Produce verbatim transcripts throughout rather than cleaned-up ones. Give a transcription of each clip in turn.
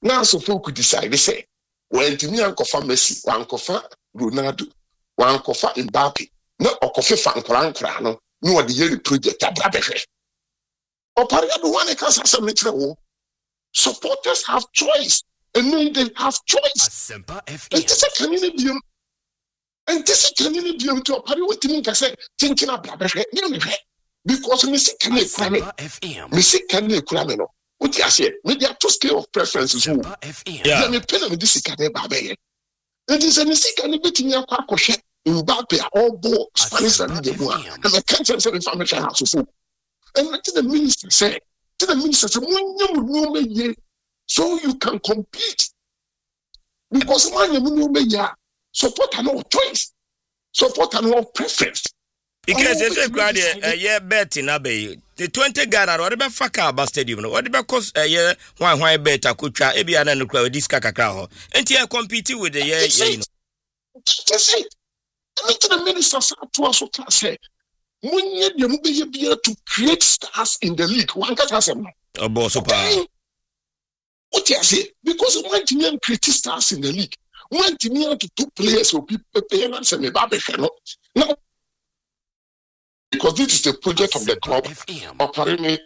Now so folk could decide. They say, when to me uncle for Messi, one cofa Ronaldo, one cofa Mbappe, no okofe fan krano, no the year project abrabe. Or Paria the one that has some natural. Supporters have choice, and then they have choice. And this is Canadian Bium. And this is Canadian Bium to a party with Tinka say, thinking about because Missy can you Missy can you cramino. What you say? Maybe two scale of preferences. Yeah, let me pin with this Canadian Babe. And this is Missy can be in your quack in Babe, all bo Spanish and the cancer of information house of food. And what did the minister say? To the minister say, so you can compete. Because man, you support no choice, support no preference. Because it's a grad a year bet in Abbey. The twenty Ghana or the Faka bus stadium, or the cost a year one why bet I could try Ebian and crowd this cacao. And here competing with the year. That's it. I mean, to the minister to us say, when you be able to create stars in the league, one can has a oh, boss. What you say? Because one team create stars in the league. One team to two players will be parents and a now. Because this is the project of the club operating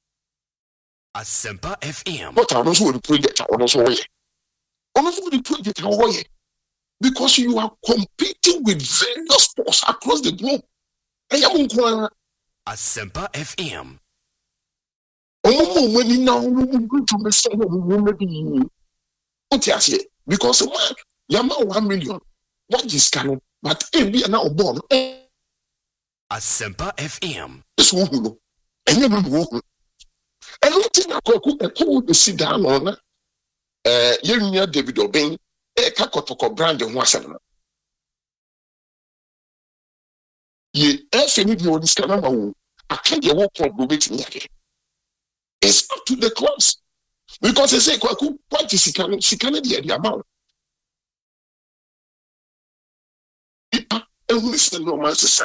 as Semper F M. What are also the project also way? Also the project way. Because you are competing with various sports across the globe. I am going as Semper F M. Oh, when you now going to mess up maybe what you say? Because man, Yama one million. What is canon? But it be now born. As Semper F M. This one, and you know, and nothing I could the sit down on. Uh, you near David Obeng, a Kakotoko brand and Wasana. Ye, if any of you discover, I can't get walk from the waiting. It's up to the clubs because they say, Kwaku, what is she can't get the amount? And listen, no man, sister.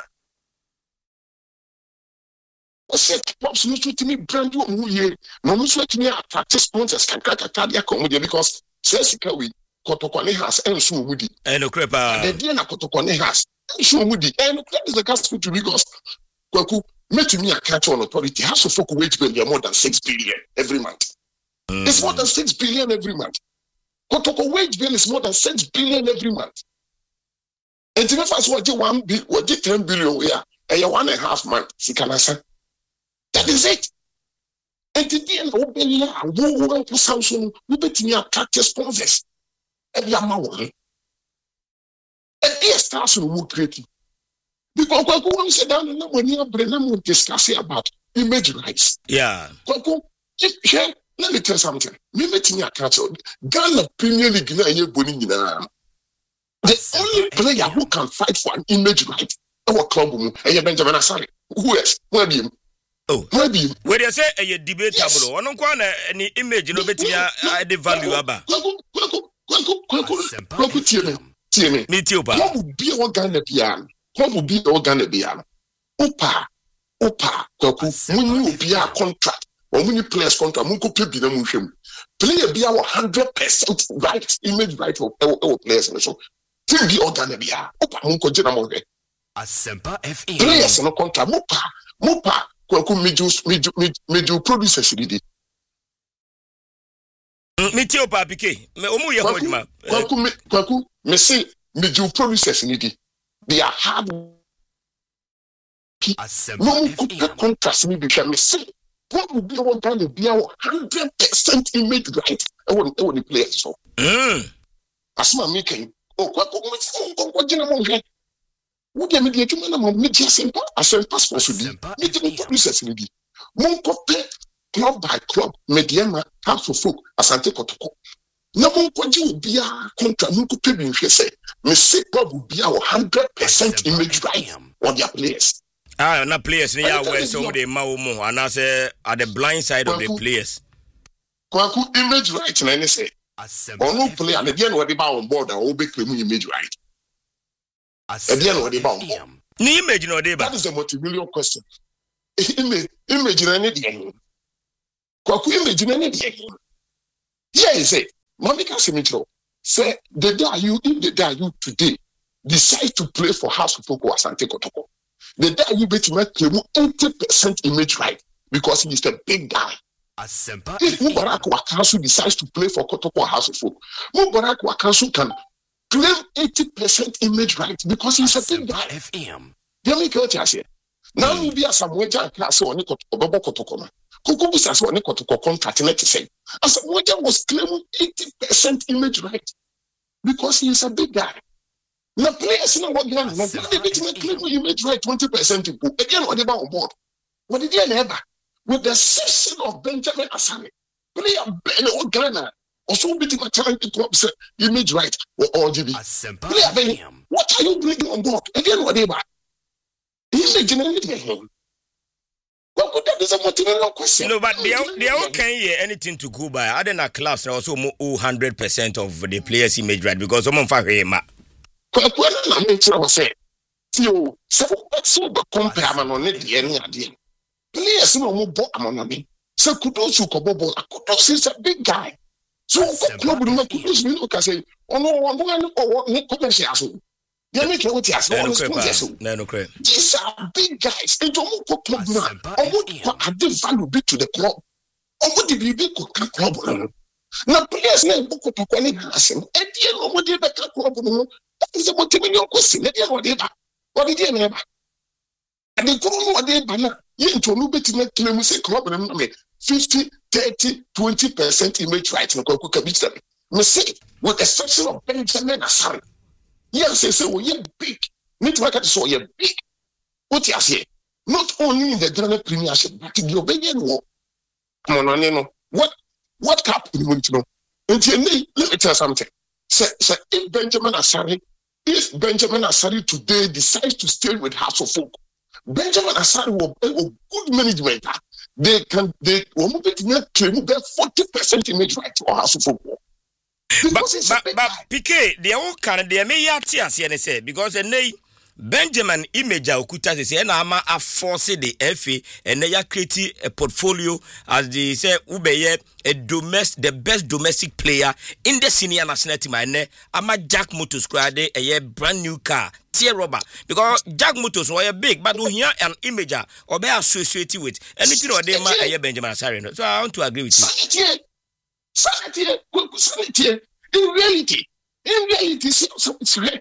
I said, Pops, no to me brand new year. No, no to me attract sponsors can crack a cardiac comedy because Sessica we Kotokone has and so would it. And no crepa. The Diana Kotokone has and so would it. And that is the gospel to because Kwaku met to me a catch on authority has to folk wage bill more than six billion every month. Mm. It's more than six billion every month. Kotoko wage bill is more than six billion every month. And if I was one bill, what did ten billion we are a one and a half month, Sikanasa. That is it. And the end of the year, we will to Samsung, we bet in your practice sponsors. And you are my one. And here starts with more creating. Because Kwaku wants to down and when you are Brenham will discuss about image rights. Yeah. Kwaku, here, let me tell you something. Me meeting your catch on Ghana Premier League na ye boni nyina. The only player who can fight for an image right, our club, and Benjamin Asare. Who else? Where be him? Oh, maybe where they say a debatable. One on corner any image, no better the value about. Me too, but what would be organ piano? What would be organ piano? Opa, Opa, when you be a contract, or when you play a contract, Munko be the motion. Play a be our hundred percent right, image right of our players. So, till be organ piano. Opa, Munko Jenamore. As Semper F M. Players no contract, Mopa, Mopa. Kwaku major major major producers did. Me too, Papike. Me omu ye hodma. Kwaku kwaku me say major producers did. They are hard. No contrast me be me say. What would be one time be our hundred percent image right? I want I want the players so. Hmm. Asma making. Oh, kwaku me say kwaku jina mo. Would you media to man media simple as a passport should be? Media producers in the Monko club by club, mediama, half of folk, Asante Kotoko. No one could be a contract, Munko Pebin, she said, Miss Club would be our hundred percent image right on their players. Ah, not players, near where some of the Maumo, and I say at the blind side of the players. Kwaku image right, and I say, or no player, and again, what about on board, I will be claiming image right. Again, what about ni image no deba? That is the multi-million question. Image, image na ni dey. Kwaku image na ni dey. Yeah, is it? Mamika Semitro, say the day you, if the day you today decide to play for House of Folk or Asante Kotoko, the day you bet to make eighty percent image right because he is a big guy. If Mubarak Wakasu decides to play for Kotoko or House of Folk, Mubarak Wakasu can claim eighty percent image right because he's a big guy. F M. They make it here. Now you be a Samuel class or Nicotobo Kotoko. Kukubu as one Kotoko contract let to say. As Samuel was claiming eighty percent image right because he is a big guy. Now players know what they are. Now they claim image right twenty percent people. Again, what about on board? What did they never? With the session of Benjamin Asare, player Ben or Ghana, also beating my talent to club say image right or all G B. Player Ben, what are you bringing on board? Again, what they are? He's a generator. Well, that is a material question. No, but they are, they are okay here anything to go by. Other than clubs, also more one hundred percent of the players' image right because someone for him. Well, I make sure say, you so so compare man on it any idea. Players no more bought among me. So Kudos you Kobobo, Kudos is a big guy. So club no Kudos we look say, oh no, one one or what Kobe. They make what yes, no, no, no, these are big guys. They don't put club now. Or what add the value be to the club? Or what did you be club? Now players name book to Kwani Hassan. And the end of what they better club. That is a motivating question. Let them whatever. What did they never? And they don't know what they banner. You into a bit to make claim say club fifty, thirty, twenty percent image right in the Coca Beach. Mistake with the exception of Benjamin Asare. Yes, they say, well, you're big. Need to work at so you're big. What you say? Not only in the Ghana Premiership, but in the Obedian war. Come on, you know. What what cap do you want to know? Until let me tell you something. Say, say, if Benjamin Asare, if Benjamin Asare today decides to stay with House of Folk, Benjamin Asare will have good management. They can, they will move it to claim forty percent image right to House of Folk. But, but, but P K, they all can, they may yet say, because they Benjamin Image Okuta say, and I'm a force the F A, and they are creating a portfolio as they say, Ubeye, a domestic, the best domestic player in the senior national team. I'm a Jack Motors crowd, a brand new car, tier rubber, because Jack Motors were big, but we hear an imager or be associated with anything or they might Benjamin Asare. So I want to agree with you. Sanity, sanity. In reality, in reality, it's right.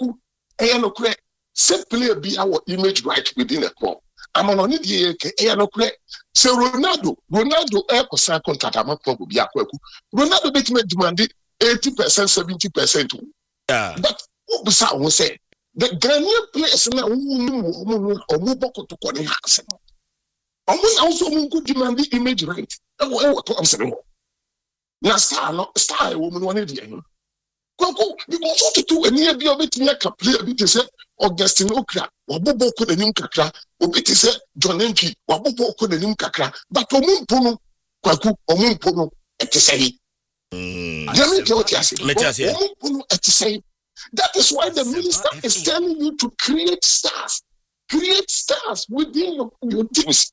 I am not correct. Simply be our image right within a club. I'm on only the I am not correct. So Ronaldo, Ronaldo, air concern contract. I'm not going to be a quick. Ronaldo bet me demanded eighty percent, seventy percent. Yeah. But what was I will say? The Ghanaian players now who or move back to Connie Hansen. And we also could demand the image right. What I'm saying. Now, star, not star, a woman wanted you. Go, go, because what to do when you be a bit like a player, bit is Augustine Okra, or Bobo could a new kakra, or bit is John Enki, or Bobo could a new kakra, but Omun Pono, Kwaku, Omun Pono, at the say. Let me tell you, at the say. That is why the minister is telling you to create stars, create stars within your, your teams.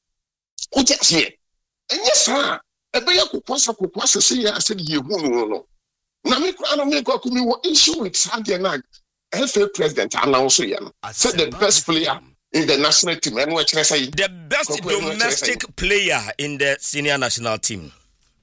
What is here? And yes, sir. Ebaya kukwasa kukwasa say I said ye hu no no na me kwa no me kwa kumi wo issue with Sunday night F A president announce ye no said the best player in the national team and what can I say the best domestic player in the senior national team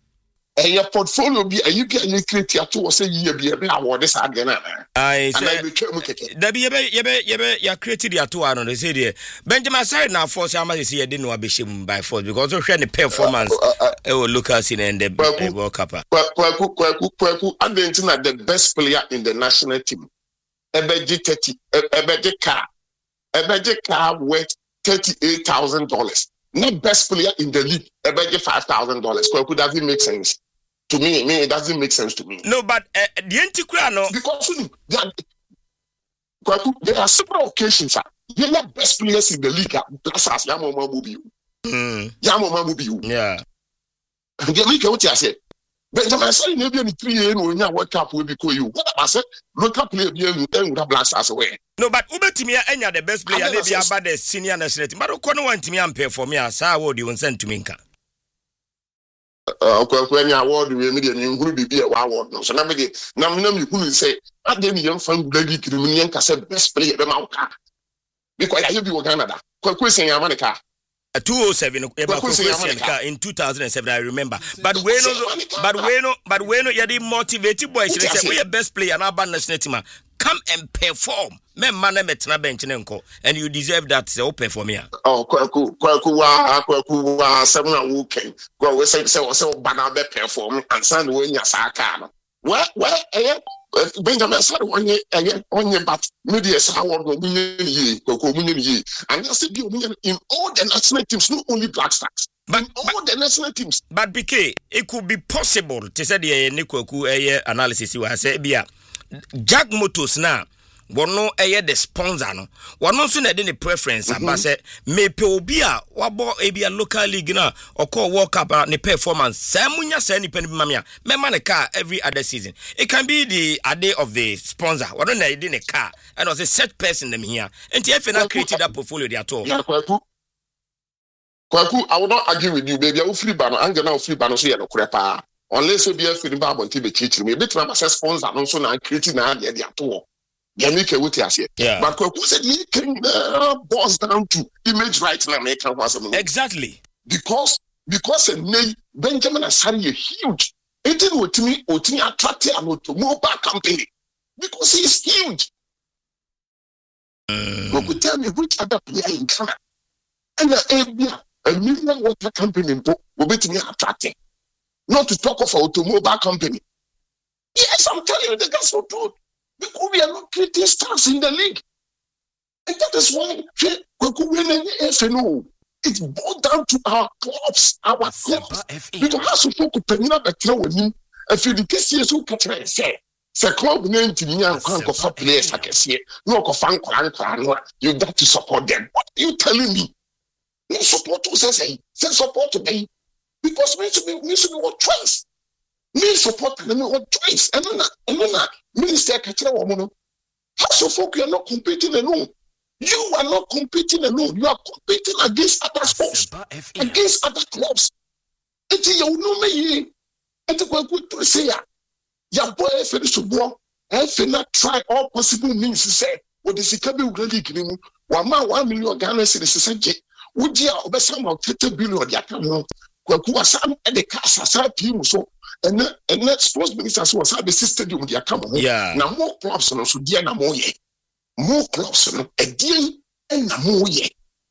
e your portfolio be you get you create to say ye be be award this again na I say da be ye be ye be ye be ya create the to no they say there Benjamin Asare na force am say ye dey no abeshim by force because we share the performance e will look us in and the World Cup kwaku kwaku kwaku Argentina the best player in the national team ebeji thirty ebeji car ebeji car worth thirty-eight thousand dollars not best player in the league ebeji five thousand dollars kwaku doesn't make sense. To me, me, it doesn't make sense to me. No, but uh, the antiquary, no. Because there are, there are several occasions. You're the best players in the league. Plus, as Yamo Mamubi. Yamo Mamubi. Yeah. And the league, what I said. Benjamin Asare maybe in three years when you World Cup will be call you. What I said, local player be you then would have blasters away. No, but Ube Timia any the best player maybe about the senior national team. But Okono want me and pay for me as I would you send to Minka. When you award, we immediately be a award. So now, now, you say, I didn't even find Lady Criminal Cassette best player of Mauka. Because I hear you Canada. Quaquising America. A two oh seven in two thousand seven, I remember. But when but when but when you're the motivated boys, they say we are best player and our national team. Come and perform. Me man metna bench nenko, and you deserve that. So open for me. Oh, kwaku kwaku wa kwaku wa seven and weekend. Go we say say say bana be perform and send we nya saka no. Well well eh Benjamin said one year again on your but media award no ye kwaku munye ye. And I said you in all the national teams, not only Black Stars. But in all the national teams. But B K, it could be possible to say the Nikwaku eh analysis you have said bia Jack Motors now. One no aye the sponsor no. One no so na dey preference aba say me pe obi a wabo e bia local league na or call World Cup ne performance. Say munya say ni pen mamia. Me man a car every other season. It can be the a day of the sponsor. One no na dey a car and was a set person them here. And if na created that portfolio they at all. Yeah, Kwaku. Kwaku, I will not argue with you, baby. I will free ban. I'm gonna free ban so you no crepa. Unless you be a free ban on T V teach me. Bit na sponsor no so na creating na dey at all. Yeah. But Kwaku said he can uh, boils down to image right now. Exactly. Because because a name Benjamin Asari is huge. It didn't with me or to me attractive an automobile company because he is huge. Mm. But could tell me which other player in Ghana and a, a million water company will be to me attractive. Not to talk of an automobile company. Yes, I'm telling you, the guys are true. Because we are not creating stars in the league. And that is why it's boiled down to our clubs, our clubs. Because how so folk penina betra wani if you the case so catch say say club name to me and can for players like say no ko fan kwan kwan you got to support them. What are you telling me? No support to say say support to me because we should be we should be what choice. Me support them what choice and then and then Minister Kachira Womono. House of folk, you are not competing alone. You are not competing alone. You are competing against other sports, against other clubs. And you know me. And the good to say, your boy, if it is war, I cannot try all possible means to say, what is the Kabi really giving one man, one million Ghana citizens? Would you have some of thirty billion? Yakamon, Kwakuasam, and the Casa team so. And and that sports ministers was have the stadium with their camera. Yeah. Now more clubs no so dear na more ye. More clubs no again and na more ye.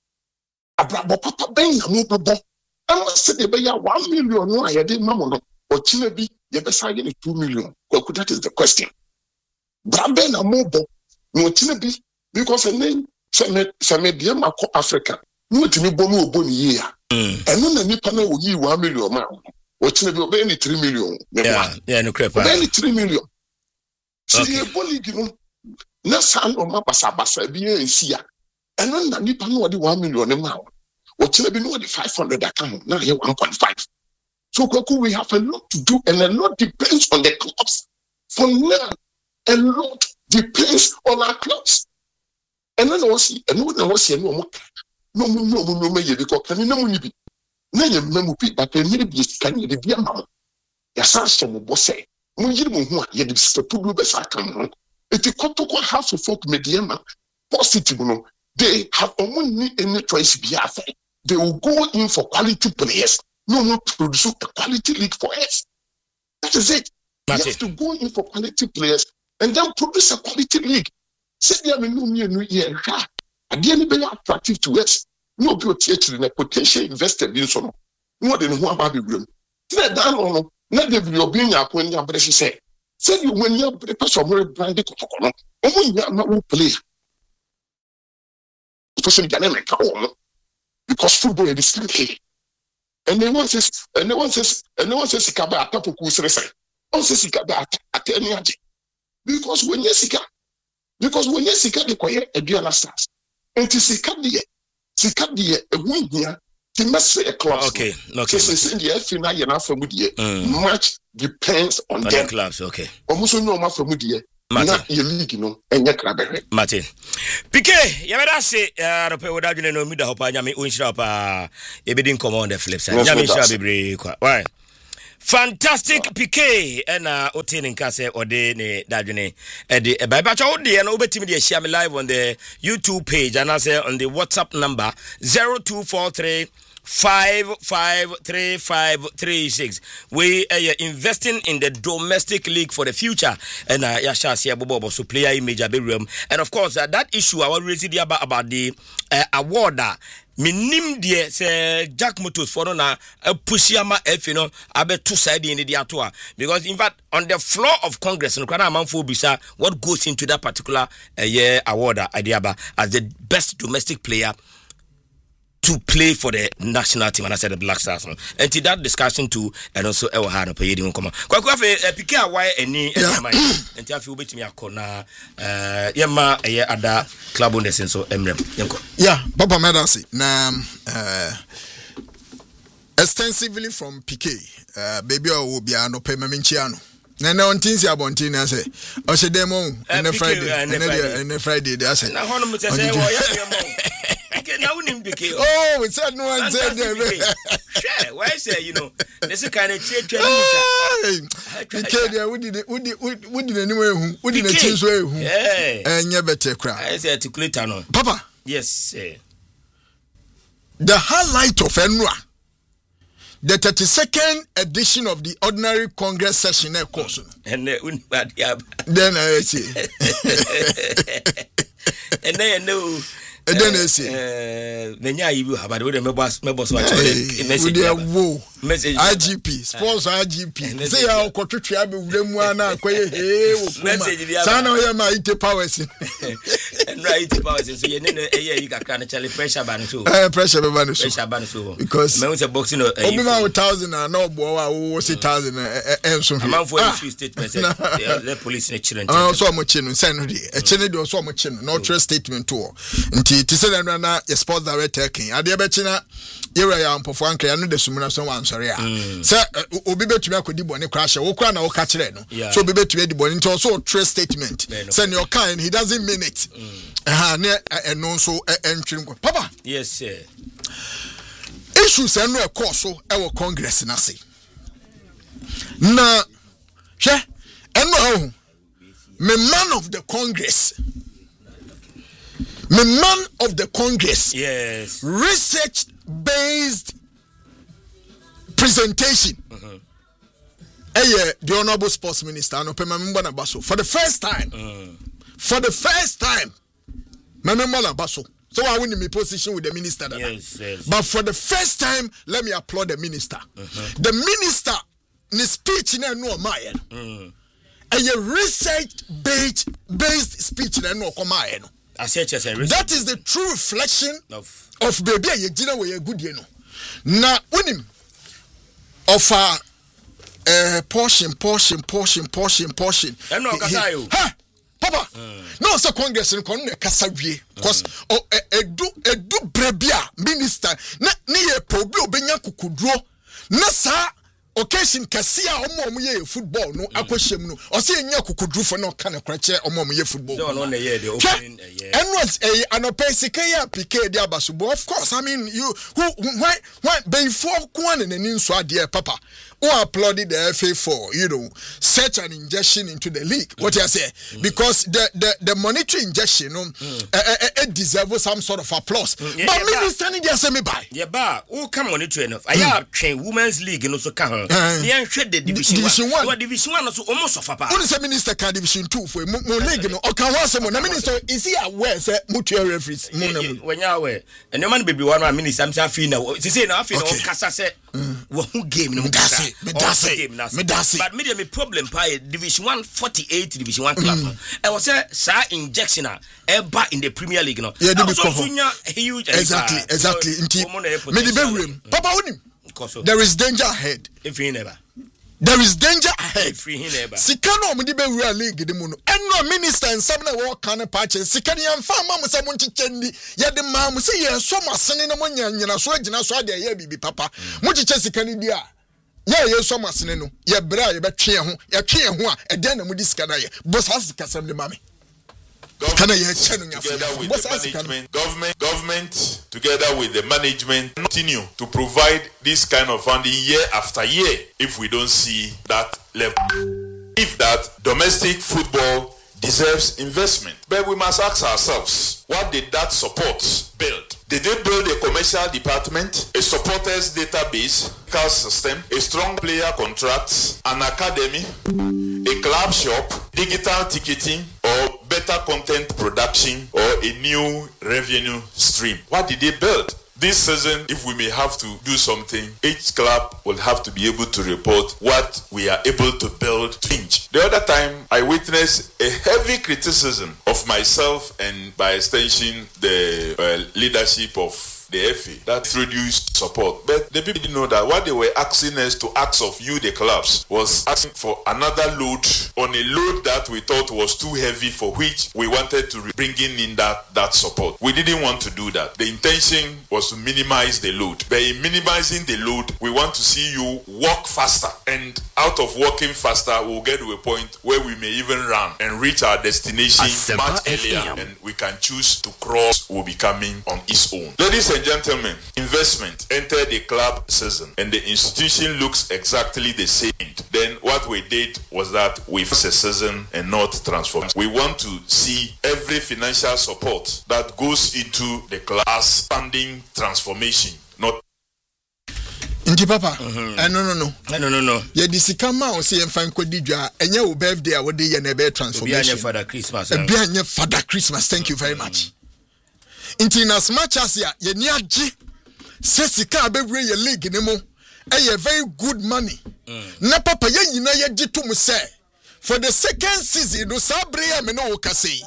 Abrabo papa ben na more bobo. I must say they be ya one million no aye de mamo no. Or chile bi ye be say ye two million. Kwaku, that is the question. Brabe na more bo. No chile bi because the name se me se me dear ma Africa. No timi bo no obo ni ye ya. And no na nipa na wo yi one million ma. What's the obey three million? Yeah, yeah, no crap. Obey three million. See, a bully, you know, no son or Mapasa Bassa be a seer. And then the Nippon know the one million amount. What's the be no the five hundred account? Now here one point five. So, Kwaku, we have a lot to do, and a lot depends on the clubs. For now, a lot depends on our clubs. And then I was, and no one was here no more. No, no, no, no, no, because can you know me? Na ye memu pi ba pe ni bi kan ye bi ama ya san so mo bose mo yiri mo hu a ye de statudu be sa kan no eti kotoko half of folk mediama positive no they have only any choice be after they will go in for quality players no more produce a quality league for us. That is it. You have to go in for quality players and then produce a quality league. Say there me no me no ye ha ade ni be attractive to us. No be otiechiri na potential investor bi so no no de ne ho aba bebrem tena dan no no na de bi obi nya akon nya bre hye say you when you bre person more brand kokoko no omo nya na wo play person gane me ka wo because football is still here and they want this and they want this and they want this sika ba atapoku sere say on say sika ba atani age because when you sika because when you sika de koye aduala stars enti sika de sika de ehunhia the message clubs. Okay, okay. So say the F na ye na famu de much depends on, on them. The clubs, okay. Omuso no ma famu de na ye league no enye krabe. Martin. Piqué, ya vera se arope wodadwene no mi da hopa nyame onhira pa e be din come on the flip side. Nyame hira bebre kwa. Why? Fantastic P K and uh Otin Kase or de ne dadwene e de e ba cha wo de no obetimi de share me live on the YouTube page and I say on the WhatsApp number zero two four three five five three five three six. We are uh, investing in the domestic league for the future and uh yasha see bobo so player image aberium and of course uh, that issue I was raising about about the uh, award uh, minim die se Jack Motors for na pusiama F you know abe two side in the atoa because in fact on the floor of Congress no kana amanfo bisa what goes into that particular uh, year award Adiaba as the best domestic player to play for the national team and I said the Black Stars no and to that discussion too and also e wo ha no pay di nkoma kwa kwa fe P K why any man and afi obetimi akona eh yema eye ada club on the sense so emrem yenko yeah Papa Medasi na uh, extensively from P K uh, baby o bia no pay memenchia no na na ontinsi abontin na say o se demo na Friday na na Friday dey say na hono mo say wo ya mo now in P K. Oh, we said no one said that. Sure, why say you know? This is kind of change. P K there, we did, we did, we did anyway. We did change way. Yeah, and you better cry. I say articulate no. Papa. Yes, sir. The highlight of Enwa, the thirty-second edition of the ordinary Congress session, of course. And then I say, and then no. And then I say, uh, Nenya, you have about the members, members watch message. I G P, sponsor I G P. Say, I'll go to Travel with them one. Message, Sana, my I T powers. And right powers. So you know, you got kind of pressure ban too. Pressure ban pressure ban too. Because I was a boxing or a thousand and no boy, was a thousand and some amount for a statement. The police in children. Oh, so much in Saturday. A channel so much in no trust statement tour. Ti se na na your sports director king ade bechi na yera ya mpofo anka ya no de sumuna so wan sori a se obi betumi akodi bone crash wo kra na wo ka kire no so obi betumi edi bone nti so trust statement say your kind he doesn't mean it eh na eno so entwim ko papa yes sir issues eno e course so e wo congress na se na hwe eno ho me man of the congress The man of the Congress, yes, research-based presentation. Uh-huh. Hey, the Honorable Sports Minister, no Baso, for the first time, uh-huh. for the first time, Baso. So I win in my position with the minister. Yes, yes. But for the first time, let me applaud the minister. Uh-huh. The minister, in his speech, in no my a research-based based speech, in no my that is the true reflection of of baby ye gina we good ye no na unim of a uh, portion portion portion portion portion e no kasa yo ha papa mm. no so congress no kon na kasa wie cause mm. o edu edu brebia minister na ne ye probi obenya kukuduro na sa occasion kasia omo omo ye football no akohyem no o se enya kokudrufo no ka na kwakye omo omo ye football no no na ye the opening and was a anopesika ya P K dia basubo of course I mean you who why why before kwan na ni nso ade papa who applauded the F A for you know such an injection into the league what mm. you say mm. because the the the monetary injection no mm. uh, uh, uh, deserves some sort of applause mm. yeah, but yeah, minister ni dia say me buy yeah ba who come monetary enough I have train women's league no so ka yeah, the division, division one. one. Division one also almost of a part. What is the minister can division two for more league? No, or can one say more? The minister is he aware? Say mutual referees. When you are aware, and no man baby one man minister. I'm saying now. She say now. I feel no. Kasa say who game no. Medase, medase, medase. But me dey me problem pay division one forty-eight division one club. I was say sir injection ever in the Premier League no. Yeah, so huge. Exactly, exactly. Me the bedroom. Papa onim. There is danger ahead. If he never. There is danger ahead. If he never. Sikano omudi be real league de mu no. Enno minister nsabna wo kan pa che sikani yamfa ma mu se mu nchichendi ye de ma mu se ye so masene no nyanyina so agina so ade ye bibi papa. Mu chiche sikani dia. Ye ye so masene no. Ye bra ye betwe ho. Ye twe ho a e den na mu di sikana ye. Bosa sikasam de mame. together with the management, government, government together with the management continue to provide this kind of funding year after year if we don't see that level. If that domestic football deserves investment. But we must ask ourselves, what did that support build? Did they build a commercial department, a supporters database, car system, a strong player contracts, an academy, a club shop, digital ticketing, or better content production, or a new revenue stream? What did they build? This season, if we may have to do something, each club will have to be able to report what we are able to build to change. The other time, I witnessed a heavy criticism of myself and by extension, the uh, leadership of the F A that introduced support. But the people didn't know that what they were asking us to ask of you, the clubs, was asking for another load on a load that we thought was too heavy, for which we wanted to bring in that, that support. We didn't want to do that. The intention was to minimize the load. But in minimizing the load, we want to see you walk faster. And out of walking faster, we'll get to a point where we may even run and reach our destination much earlier, and we can choose to cross will be coming on its own. Ladies and gentlemen, investment entered the club season and the institution looks exactly the same. Then what we did was that we fixed a season and not transform. We want to see every financial support that goes into the class standing transformation, not Inti papa, eh no no no. Eh no no no. Ye di sika ma o se yemfa nkodi dwa, enye wo birthday a wo de ye na be transformation. Obi anye Father Christmas. Obi anye Father Christmas. Thank you very much. Inti na smart as ya ye ni agi se sika abewre ye league ne mo eh very good money. Na papa ye nyina ye gitum se for the second season do sabre ya me no wo kase.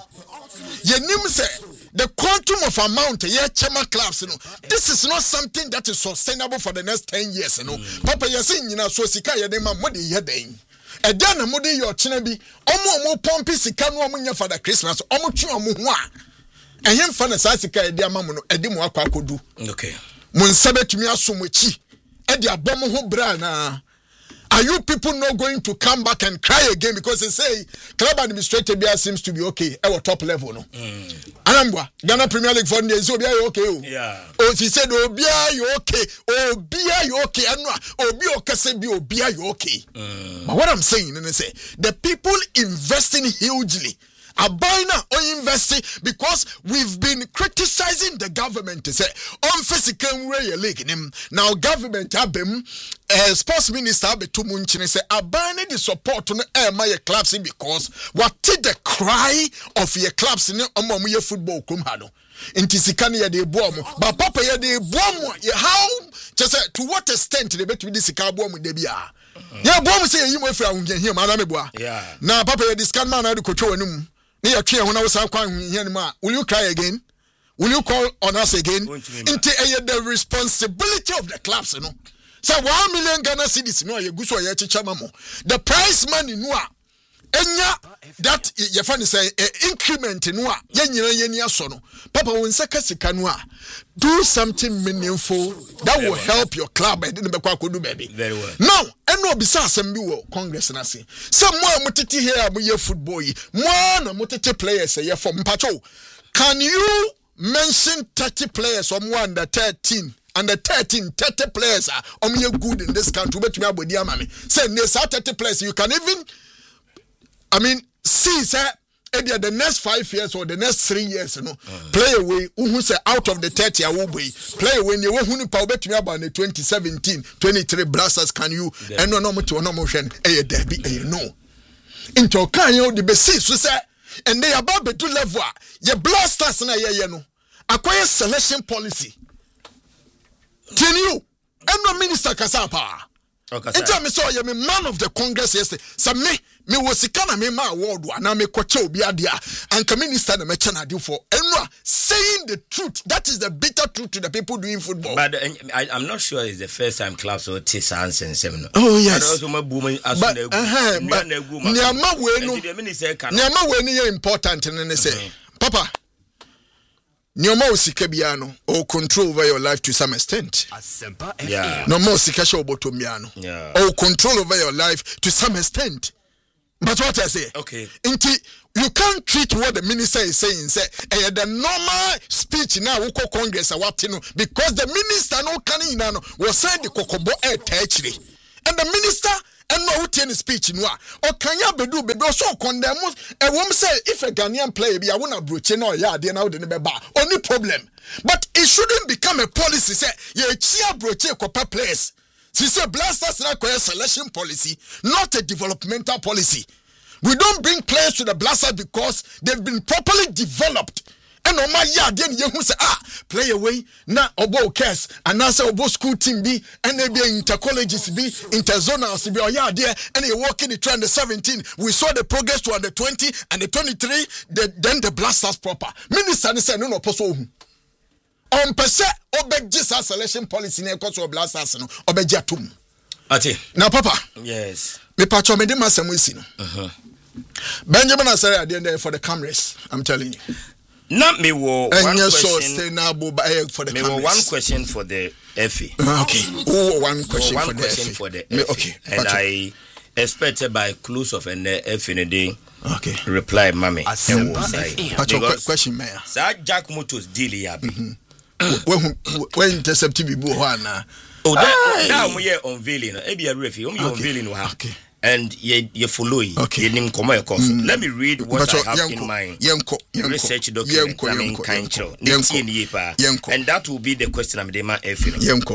Ye nim se the quantum of amount ye chema clubs no, this is not something that is sustainable for the next ten years no. Mm. Papa ye say nyina so sika ye dem mo de ye den. E dan na mo de ye ochena bi omo omo pompi sika no omo nya for the Christmas omo twe omo ho a ehim fa na sa sika e de amamu no e de mo akwa akodu. Okay. Mo nsabetumi asomochi e de abom ho bra na. Are you people not going to come back and cry again because they say club administrator Bia seems to be okay at our top level no? Mm. Anambwa Ghana Premier League for the so Bia you okay oh. Yeah. Oh she said oh Bia you okay. Oh Bia you okay. Anwa oh Bia okay say Bia oh Bia you okay. Mm. But what I'm saying and I say the people investing hugely Abina or investing because we've been criticizing the government to say on physical way league now government abem uh, sports minister abetu munchine say abina the support no air my clubs because what did the cry of your clubs in omo your football kum hano inti sika ne de boa mo but papa ye de boa mo how just to what extent they bet with this sika boa mo de bia ye boa mo say yimo afra unje here ma na me boa na papa ye this can man na de kotwa wanum ne ya twe ho na wo san kwan here ne ma will you cry again, will you call on us again into the responsibility of the clubs no say one million Ghana cedis no ye guso ye chicha mamo the prize money no a enya that ye fa ni say increment no a ye nyina ye ni aso no papa won saka sika no a do something meaningful that will help your club and be kwa kodu baby very well now eno obisa asem bi wo congress na say say mo amotete here am ye football yi mo na motete players ye for mpacho can you mention thirty players or more under thirteen under thirteen thirty players are um you good in this country but me abodi amame say ne sa thirty players you can even I mean see say maybe the next five years or the next three years you know uh-huh. play away who say out of the thirty I will be play away you who pa obetumi about the twenty seventeen twenty-three blasters can you and no no mo to no mo hwen eh derby eh no into kan you the base so say and they about be to level ye blasters na ye ye no akoye selection policy tin you and no minister kasapa okay it's me so ye me man of the congress yesterday so me me was sikana me ma award na me kwache obi adia and minister na me chana do for enwa saying the truth that is the bitter truth to the people doing football but uh, I, I'm not sure it's the first time clubs or tisa and seven oh yes but uh-huh, but niama we no niama we no important and say papa Nyoma osika bia no or control over your life to some extent. Yeah. No more sika sho botom bia no. Yeah. Or control over your life to some extent. But what I say? Okay. Inti, you can't treat what the minister is saying. Say, eh, the normal speech now we call Congress what you know because the minister no can no was saying the kokobo e techri, and the minister and no who speech no or can ya bedu be so condemn a woman say if a Ghanaian player be I wanna broach no ya dey now the be only problem, but it shouldn't become a policy. Say ye chia broach kopa players. She said Blasters require selection policy, not a developmental policy. We don't bring players to the Blasters because they've been properly developed. And on my yard, then you say, ah, play away, na obo cares, and now say obo school team be, and they be intercolleges be, interzonals be, or yeah, there, and you walk in the trend the seventeen. We saw the progress to under twenty and the twenty-three, the, then the Blasters proper. Minister said, no, no, poso. On per se, obey Jesus selection policy ne cause of Blasters no obey jatum. Ati. Now, Papa. Yes. Me pacho me de masem wisi no. Uh-huh. Benjamin Asare at the end there for the cameras. I'm telling you. Not me wo one question. So now for the me cameras. Me one question for the F A. Uh, okay. Oh, one question one for the question F A. for the me, F A. Okay. And pacho. I expected by close of an F in a day. Okay. Reply, mommy. Pacho question, Mayor. Sir Jack Motors deal yabi. When when intercept be bo na. Oh, that now we are unveiling. Ebi a refi. We are unveiling wa. Okay. And ye ye follow it. Okay. Ye nim komo course. Mm. Let me read what Pacho, I have yenko, in mind. Yenko, yenko, research document. Yenko, I mean, yenko, kind yenko, yenko, yenko. And that will be the question I'm dema F. Yenko.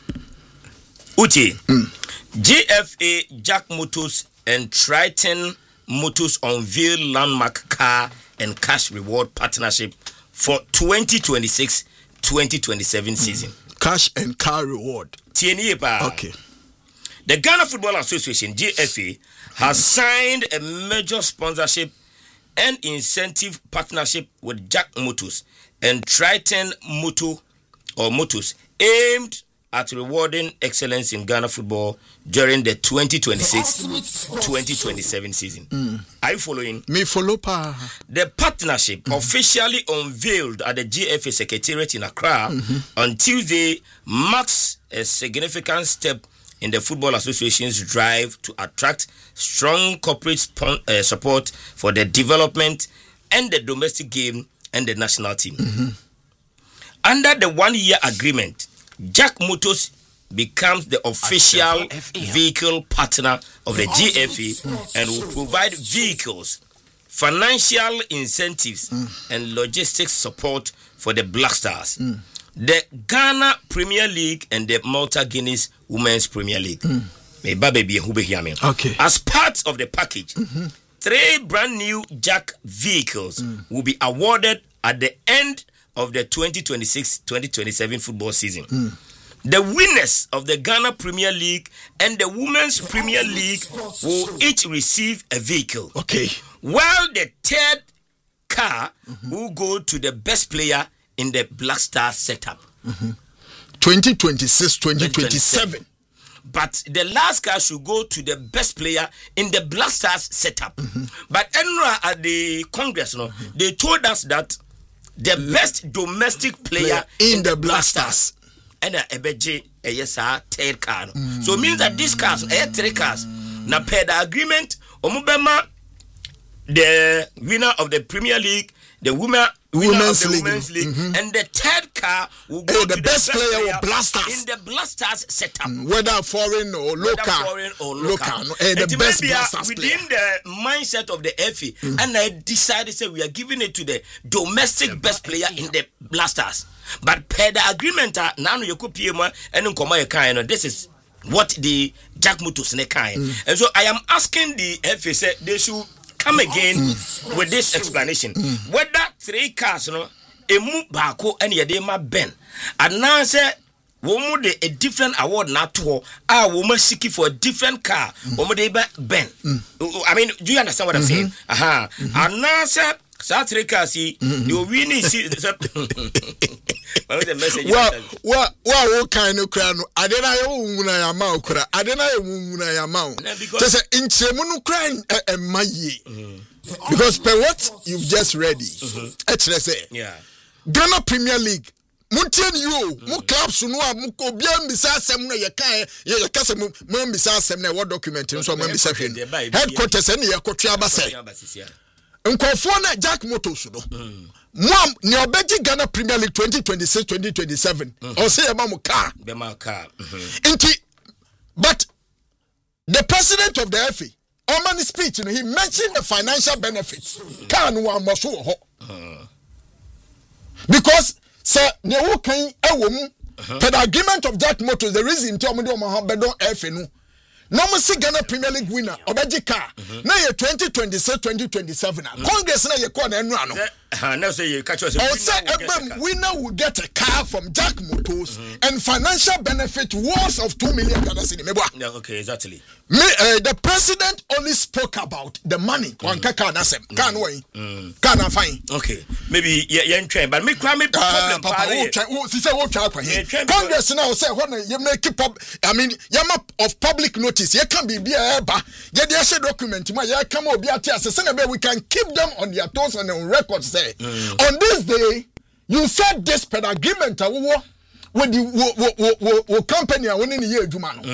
Uti. Mm. G F A Jack Motors and Triton Motors unveil landmark car and cash reward partnership for twenty twenty-six twenty twenty-seven season. Cash and car reward. Tieni pa. Okay. The Ghana Football Association G F A has signed a major sponsorship and incentive partnership with Jack Motors and Triton Motor or Motors aimed at rewarding excellence in Ghana football during the twenty twenty-six twenty twenty-seven season. Mm. Are you following? Me follow pa. The partnership mm. officially unveiled at the G F A Secretariat in Accra mm-hmm. on Tuesday marks a significant step in the Football Association's drive to attract strong corporate spon- uh, support for the development and the domestic game and the national team. Mm-hmm. Under the one-year agreement, Jack Motors becomes the official vehicle partner of the G F A and will provide vehicles, financial incentives, mm. and logistics support for the Black Stars, mm. the Ghana Premier League, and the Malta Guinness Women's Premier League. Mm. Okay. As part of the package, mm-hmm. three brand new Jack vehicles mm. will be awarded at the end of the twenty twenty-six twenty twenty-seven football season. Mm. The winners of the Ghana Premier League and the Women's Premier League will each receive a vehicle. Okay. While the third car mm-hmm. will go to the best player in the Black Stars setup. Mm-hmm. twenty twenty-six twenty twenty-seven. But the last car should go to the best player in the Black Stars setup. Mm-hmm. But at the Congress, no, mm-hmm. they told us that the best domestic player in, in the Black Stars and a ebeje a yes third car. Mm. So it means that these cars are three cars. Now per the agreement, Omubema, the winner of the Premier League, the woman Women's of the League, Women's League mm-hmm. and the third car will go oh, to the, the best, best player, player or Blasters in the Blasters setup. Mm, whether foreign or local, whether foreign or local, local no, eh, the and best Blasters within player. The mindset of the F A, mm. and I decided say we are giving it to the domestic the best player in the Blasters. But per the agreement, now you could pay more and come kind. This is what the Jack Motors ne kind. Mm. And so I am asking the F A say they should come again mm. with this explanation. Mm. Whether three cars, you know, emu bako and yedema ben, and now say woman de a different award na to ah woman seeking for a different car. Woman de ben. I mean, do you understand what I'm mm-hmm. saying? Aha. Mm-hmm. And now say South Africa see you winning see. What the message? Well, what what kind of crown? I don't know who I am out. I don't know who I am out. Because in Chemunu crying a my because per what you've just read, mm-hmm. actually say yeah. Ghana Premier League, muntie you mu clubs no a mu ko bia mbisa asem no ye kan ye kase mu mbisa asem na what document so mu mbisa hwe headquarters na ye kotwe abase nkofo na Jack Motors no Mom, ne obeji Ghana Premier League twenty twenty-six twenty twenty-seven. Or say about my car. Be my car. Inti, but the president of the F A, on his speech, you know, he mentioned the financial benefits. Can one must ho. Because sir, ne wo kan ewom per the agreement of Jack Motors, the reason tell me do my bedon F A no. No mo see Ghana Premier League winner obeji car. Na ye twenty twenty-six twenty twenty-seven. Congress na ye call na enu ano. Now say you catch us. Also, winner will get a car from Jack Motors mm-hmm. and financial benefit worth of two million Ghana cedi. Yeah, okay, exactly. Me, uh, the president only spoke about the money. One car can asem, can way, can fine. Okay, maybe yeah, yeah, train, but me cry me problem. Papa, who say what try Congress now say when you make it pub. I mean, yama of public notice. You can be be a eba. Yeah, they say document. Ma, yeah, come on, be a tia. Say we can keep them on their toes and on record. Say. Mm. On this day, you said this per agreement uh, with the w- w- w- w- company uh, winning the year, Jumano.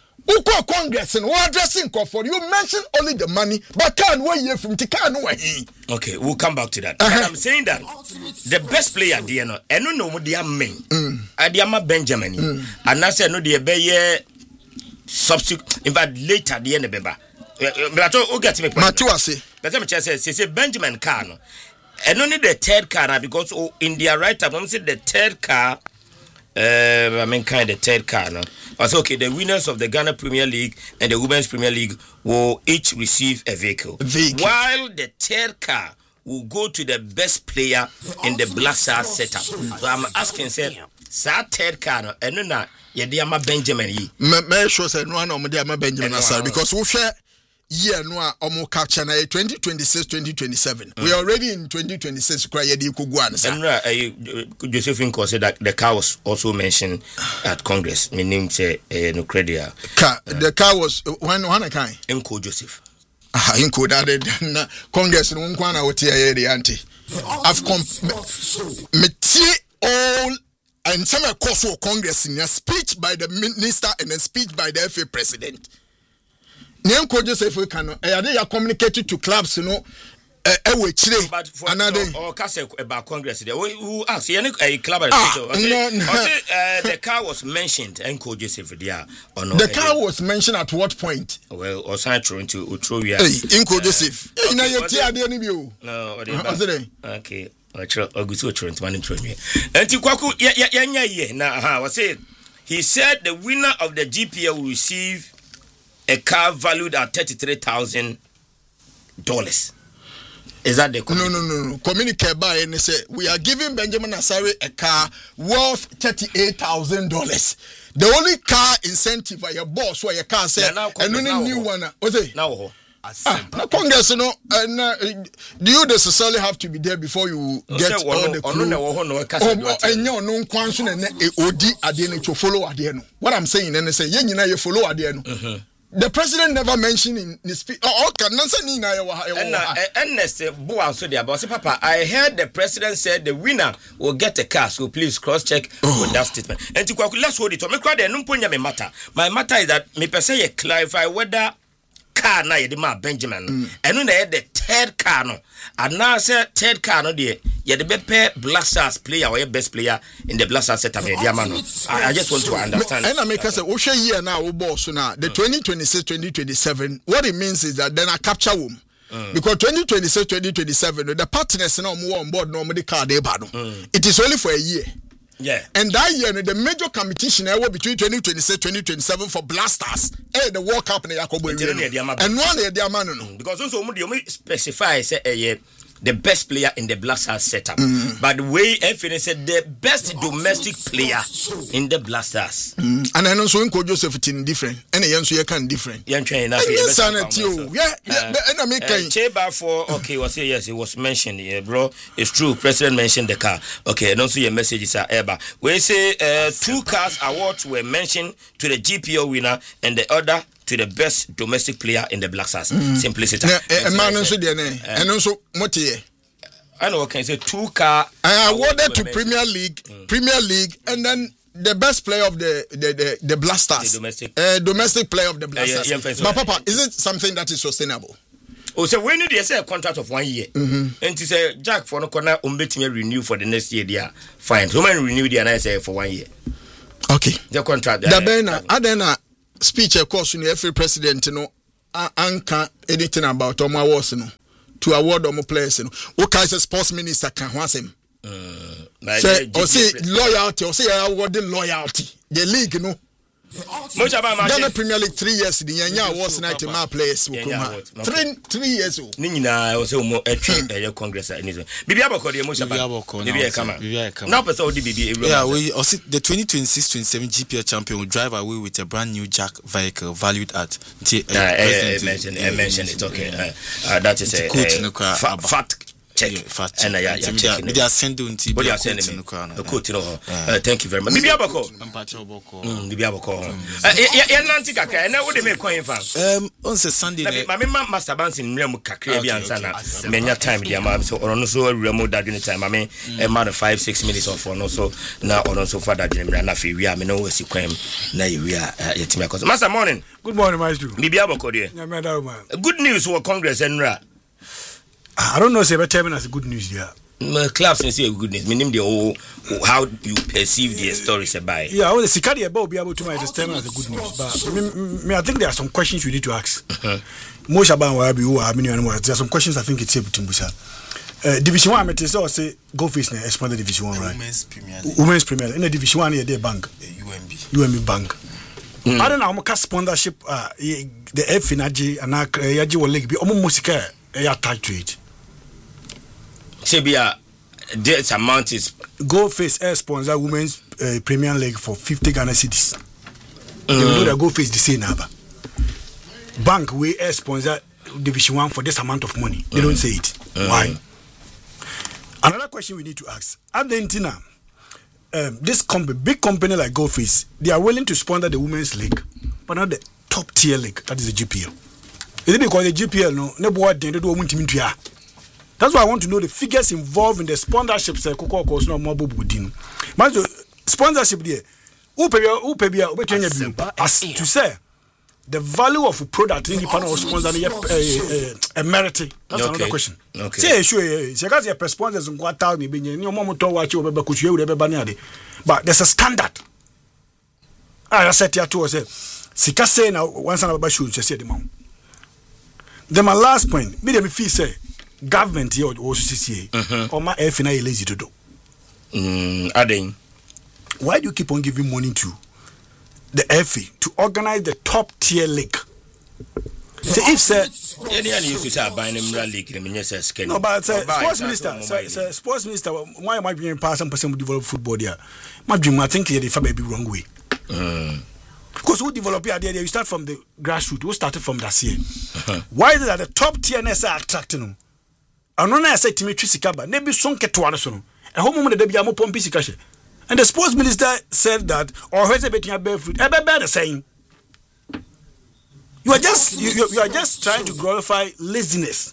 Uko Congress and what addressing for you mentioned only the money, but can't wait here from Tikano. Okay, we'll come back to that. Uh-huh. I'm saying that the best player, the no, and no know what they are main. Adiama Benjamin, mm. and I said no, the be substitute. In fact, later the end of Beba. But I get me. Matuasi. But I'm just saying, Benjamin Kano. And only the third car because oh, in their right up, I'm saying the third car. Uh, I mean, kind of third car. No, but okay. The winners of the Ghana Premier League and the Women's Premier League will each receive a vehicle, vehicle. While the third car will go to the best player in the Black Stars setup. So I'm asking, say, sa third car no, and no, yeah, they are Benjamin. Me, me sure say no one of them are Benjamin Asar because we share. Yeah, no, omo capture na twenty twenty-six twenty twenty-seven. Mm. We are already in twenty twenty-six. Cry yedi kugwana sa. And uh, Josephine said that the car was also mentioned at Congress. Meaning say uh, no credit. Car, uh, the car was one one kind. Enko Joseph. Ah, Enko that na Congress no nkwana wotia ye the anti. I've come me tie all and some course for Congress in a speech by the minister and a speech by the F A president. Nyanko Joseph can eh ya communicate to clubs you know eh eh we chire another or case about Congress there who ask any a club so the car was mentioned Nyanko Joseph there or no the car was mentioned at what point well or sign through into Utrovia Nyanko Joseph eh na ye tie ade ni bi o no okay Ocho Ogusu Trent man intro me enti kwaku yanya ye na ha was say he said the winner of the G P L will receive a car valued at thirty-three thousand dollars. Is that the no no no no? Communicate by and say we are giving Benjamin Asare a car worth thirty-eight thousand dollars. The only car incentive for your boss or your car say and only new one. What's it now? Ah, Congress, you know, and uh, do you necessarily have to be there before you get all the crew? And you know, question and Odi Adeno to follow Adeno. What I'm saying, and they say, you know, you follow Adeno. The president never mentioned in his speech. Oh, okay, Nancy Nina. And next, Boa so there, but Papa, I heard the president said the winner will get a car. So please cross check oh. with that statement. And to let's hold it. Me cry there. No point me matter. My matter is that me per se clarify whether car na yedi ma Benjamin. And when they had the third car no, and now say third car no there. Yeah, the best Black Stars player or your best player in the Black Stars setup here, I, I just want to understand. And I make us say, "Osha year now, we boss so now the twenty twenty-six twenty twenty-seven. What it means is that then I capture them mm. because twenty twenty-six twenty twenty-seven the partners now more on board normally car they bad. It is only for a year. Yeah, and that year the major competition I between twenty twenty-six twenty twenty-seven for Black Stars. Eh, the World Cup in Yakobo and one year they are man no because also we specify say a year. The best player in the Black Stars setup. Mm. But the way F N said the best domestic player in the Black Stars. Mm. And I know so in Joseph in different. And I answer you can different. Young train enough. Yeah, yeah. And I make a chamber for okay, was here, yes, it was mentioned here, bro. It's true. President mentioned the car. Okay, and also your messages are ever. We say uh, two cars awards were mentioned to the G P O winner and the other to the best domestic player in the Black Stars. Mm. Simplicity. And man also there and also what I know what can say two car. I awarded to Premier League, mm. Premier League, and then the best player of the the the, the Blasters, the domestic, uh, domestic player of the Blasters. Uh, yeah, yeah, but Papa, is it something that is sustainable? Oh, so we need a contract of one year, mm-hmm. and to say Jack for no corner, um, bet me renew for the next year. There, fine. So man renew the and I say for one year. Okay. The contract. The Bena, Adena speech of course in every president, you know, anchor anything about Oma Awards, you know, to award Oma players, you know. What kind of sports minister can want him? Say, or say loyalty, or say awarding loyalty. The league, you know. Much about Ghana Premier League three years. The Yanya Awards night in my place. Three three years old. Nina also more a train at your Congress. Bibi Aboko, the most about Bibi come. Now, person D B B. Yeah, we also the twenty twenty-six twenty-seven G P L champion will drive away with a brand new Jack vehicle valued at. I mentioned I mentioned it. Okay, that is a fat. Check yeah, and I am checking. They are sending to you. Sending a quote. Thank you very much. Bibi Aboko. Bibi Aboko. Yeah, Nancy Kaka. And what they make coin from? Um, on Sunday. My member master bands in Remo Caribbean Sana. Many time, dear ma'am. So on also remote that any time. I mean, a matter of five six minutes or for no so now on also for that. Nafi, we are me no see crime. Now we are yet me cause. Master morning. Good morning, Master. Bibi Aboko dear. Good news for Congress and Ra. I don't know say but tell me as good news here. My class and say good news. Meaning the whole how you perceive the stories about. Yeah, well the Sikadi about be able to understand as a good news. But me, me, I think there are some questions we need to ask. Most about where we are many animal. There are some questions I think it's able to Busa. Uh, Division one, I say go face na expand the Division one, right? Women's Premier League. Women's Premier League. In the Division one here, they bank. U M B. U M B bank. Mm. I don't know how much sponsorship uh, the F in Aji and Aji will league be almost musika a attached to it. Sebia, this amount is Go Face Air sponsor Women's uh, Premier League for fifty Ghana cedis. Mm. They will know that Go Face the same number. Bank we Air sponsor Division One for this amount of money. They mm. don't say it. Mm. Why? Another question we need to ask: Argentina, um, this company, big company like Go Face, they are willing to sponsor the Women's League, but not the top tier league. That is the G P L. Is it because the G P L no ne boy they do want to ya? That's why I want to know the figures involved in the sponsorships. Coco course no more budin. But sponsorship there, who pay who pay who pay as to say the value of a product in the panel of sponsor a merit. That's okay. Another question. Okay. Say sure, say because your sponsors in what town you be your mom to watch you be could you be banana. But there's a standard. I said here to say sika say now once another should say the mom. Then my last point, me dem feel say government here or C C A or my F N I lazy to do. Mm, adding. Why do you keep on giving money to the F A to organize the top tier league? So if sir, yeah, you could say buying them league, I mean, yes, no, but sir, sports minister, sir, sir, sports minister, why am I being part some person who develop football there? My dream, I think they may be wrong way. Mm. Because who develop here, there you start from the grassroots. Who started from that year? Why is it that the top tier N S are attracting them? I don't know. I said to me, Trisikaba, maybe some get to Anderson. A home moment, there be a more pompy cash. And the sports minister said that, or has a bit of barefoot, a better saying. You are just you, you, you are just trying to glorify laziness.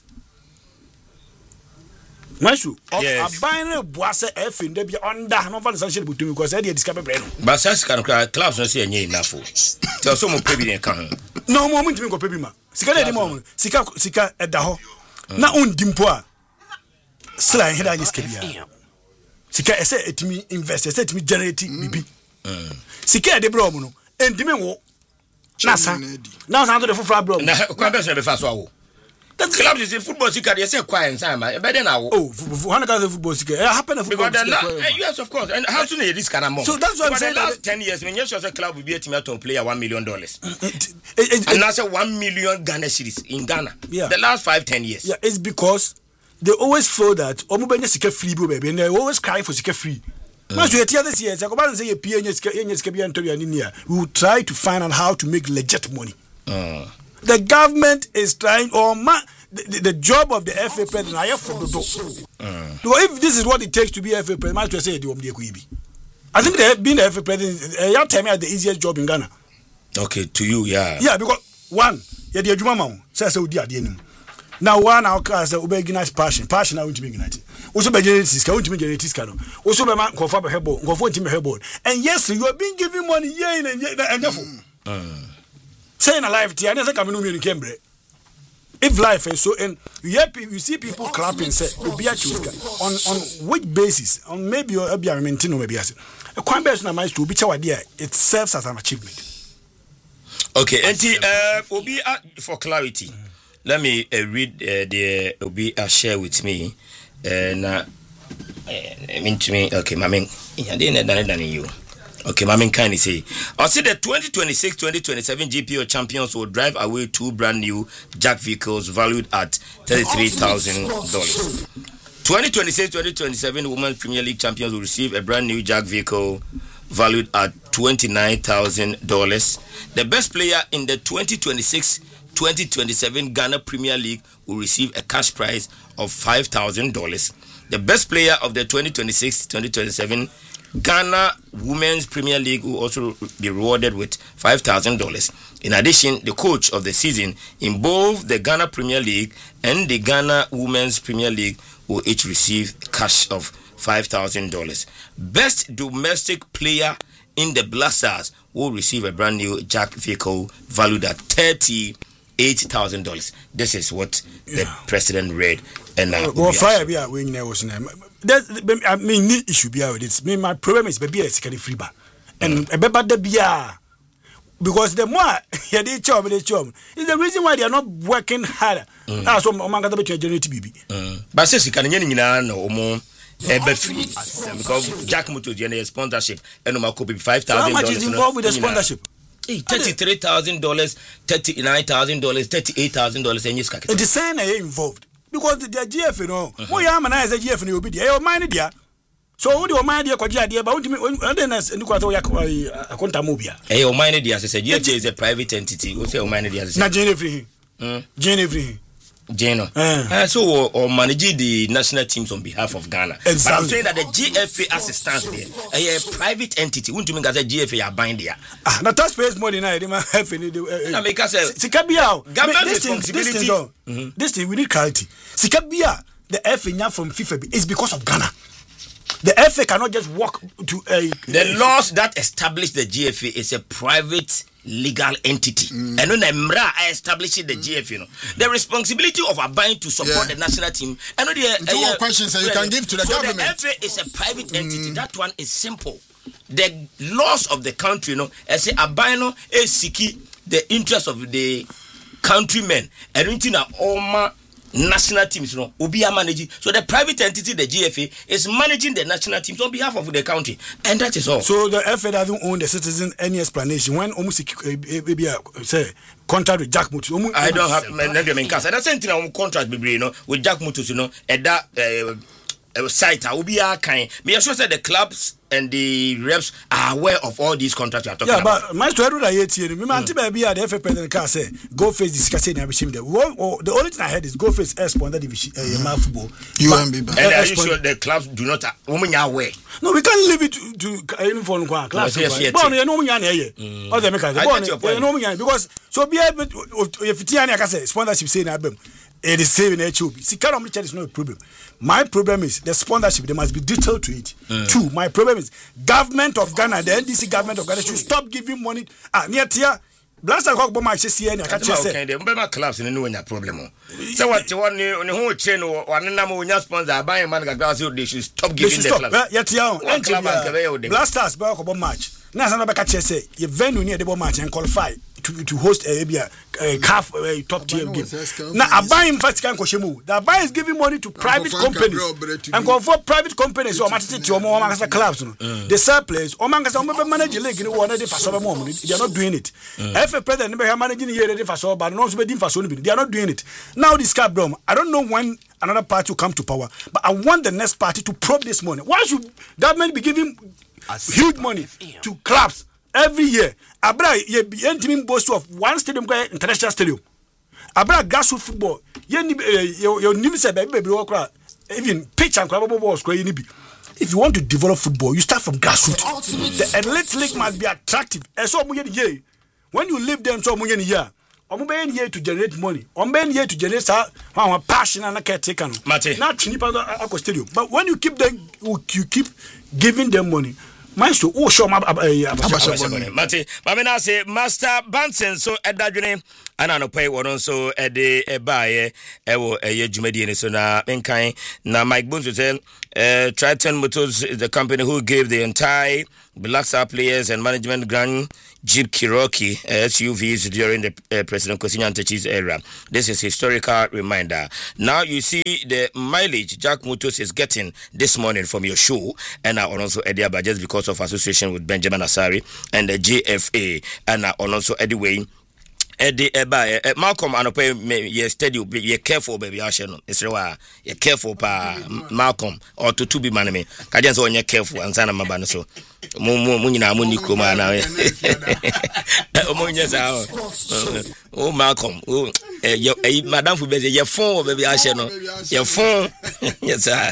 Mashu, yes. A binary boisse F in the under no one essential to me because I did discover brain. But such can cry clubs not say enough. Tell someone pay in can. No moment to go pay me. Sika any moment. Sika Sika at the ho. Na un dimpoa. Sly head I just keep. Sika say it me invest, say it me generate bibi. Sika de bro no. Endime wo. Na sa. Na sa to the full bro. Na kwa be so be fa so awo. That clubs is in football sika they say quiet inside man. Better now. Oh, one guy football sika. It happen in football. Yes, of course. And how to know this kind of money? So that's what I'm saying. The last ten years when you say club will be a team to play one million dollars. And now say one million Ghana cedis in Ghana. Yeah. The last five ten years. Yeah, it's because they always feel that omo benye sika free baby and they always cry for sika free. Once you hear this year, say go back say you pay sika sika be antori ani near. We will try to find out how to make legit money. Uh. The government is trying or ma, the, the, the job of the F A president I have for the door. Uh. So if this is what it takes to be F A president, might say the omdi ekuibi. I think they being the F A president, uh, you tell me the easiest job in Ghana. Okay, to you, yeah. Yeah, because one, yeah, the adwuma ma say say odi ade anim. Now one our class say obey Guinness passion, passion I want to be Guinness. Also by genetics, can you genetics can also by man confirm a headboard, confirm him a headboard. And yes, you have been giving money, yeah, and and therefore saying a life tea, I never come in Cambridge. If life is so, and you have, you see people clapping, say, on on which basis? On maybe you'll be a maintainer, maybe as a quite best na my to be our idea. It serves as an achievement. Okay, and uh, for be uh, for clarity, let me uh, read uh, the uh, be uh, share with me. And uh, I mean to me, okay, my man, I didn't know than you. Okay, my man kindly say, I'll say the twenty twenty-six twenty twenty-seven G P O champions will drive away two brand new jack vehicles valued at thirty-three thousand dollars. twenty twenty-six twenty twenty-seven Women's Premier League champions will receive a brand new jack vehicle valued at twenty-nine thousand dollars. The best player in the twenty twenty-six twenty twenty-seven Ghana Premier League will receive a cash prize of five thousand dollars. The best player of the twenty twenty-six twenty twenty-seven Ghana Women's Premier League will also be rewarded with five thousand dollars. In addition, the coach of the season in both the Ghana Premier League and the Ghana Women's Premier League will each receive cash of five thousand dollars. Best domestic player in the Black Stars will receive a brand new jack vehicle valued at thirty-eight thousand dollars. This is what the yeah. president read. And uh, well, fire be we know was name. I mean, it should be out. It's me. My problem is baby is kind of free bar, and a baby the beer because the more yeah they job they job is the reason why they are not working harder. Ah, so I'm going to be generate baby. But since you can get in no more. Free because Jack Muto generate sponsorship and no could be five thousand dollars. How much is involved with the sponsorship? Thirty-three thousand dollars, thirty-nine thousand dollars, thirty-eight thousand dollars, and you can. It is saying they involved because the G F, you know, we are man as a G F, and you will be there. Mind there. So, what do you mind there? Because you about and then as you got a contamobia. Hey, your mind there, as I said, G F is a private entity. What's your mind there? Not Jane everything. Jane everything. Jano. Uh, uh, so, or, or manage the national teams on behalf of Ghana. Exactly. But I'm saying that the G F A as it stands there, a private entity. Wouldn't you mean that the G F A are buying there? Ah, now taxpayers more than I demand have any. No, because Sikabia, government responsibility. This thing we need clarity. Sikabia, the F A from FIFA is because of Ghana. The F A cannot just walk to a. The laws that establish the G F A is a private legal entity. Mm. And when Emra I established the G F A, you know, the responsibility of abiding to support yeah. the national team. And the two uh, questions that you can give to the so government. The F A is a private entity. Mm. That one is simple. The laws of the country, you know, I say abino is seeking the interest of the countrymen. And anything that all national teams, you know, will be managing. So the private entity, the G F A, is managing the national teams on behalf of the country, and that is all. So the F A doesn't own the citizen any explanation when almost maybe say contract with Jack Mutus. I don't have never been cast. And the same thing on contract, you know, with Jack Mutus, you know, and that uh, site, I will be a kind. Me assure that the clubs and the reps are aware of all these contracts you are talking yeah, about. Yeah, but my story that I hear, me man, baby, the F A president can say, go face discussing every shame. The only thing I heard is go face S Ponder division, uh, football. You and be back. And are you sure the clubs do not women are aware? No, we can't leave it to to any phone class. But you know me here. Other makers, you know me because so be able if Tiani can say sponsorship say na bem. It is saving H O B. See, kind of is not a problem. My problem is the sponsorship. There must be detail to it. Mm. Two, my problem is government of Ghana, the N D C government of Ghana should stop giving money. Ah, near tia. Blast I got my C N. I can't say. Okay, the member clubs in no problem. So what you want on the whole chain or one number when you sponsor buying man they should stop giving the club. Yet, yeah, Blasters back about match. Now, some back say you venue near the match and qualify. To, to host a, a, a calf a top tier game. Now, I buy him first can Koshemu. The buy is giving money to private companies and go for private companies or match to more Mangasa clubs. The surplus or Mangasa manage league in one day for some moment. They are not doing it. If a president never managing here for so, but not waiting for so they are not doing it. Now, this cap drum, I don't know when another party will come to power, but I want the next party to probe this money. Why should government be giving huge money to clubs? Every year, Abra ye be entering boast of one stadium, international stadium. Abra grassroots football. Ye your name say baby baby even pitch and crab ball square you need. If you want to develop football, you start from grassroots. The elite league must be attractive. And so when you live them so many year, omo be here to generate money. Omo be here to generate sa one passion and caretaker no. Not chinipa akọ stadium. But when you keep them you keep giving them money. Maestro, oh, show my Mate, Mamina say, Master Bansen, so at that journey, and I know pay one also at the buy a year Jumedian, so now, Menkai, now Mike Bones will tell, uh, Triton Motors is the company who gave the entire Black Star players and management grant Jeep Cherokee uh, S U Vs during the uh, President Kosinyan Techi's era. This is historical reminder. Now you see the mileage Jack Motors is getting this morning from your show, and I also Eddie just because of association with Benjamin Asari and the J F A, and I also Eddie Wayne. Eddie Eba, Malcolm, and pay ye steady, ye careful, baby. I shall know. It's right. Ye careful, pa Malcolm, or to to be man me. Kajan so ye careful and sana mabana so. Munina muni kuma na. Oh Malcolm, oh Madame Fubeze, ye phone, baby. I shall know. Your phone, yes sir.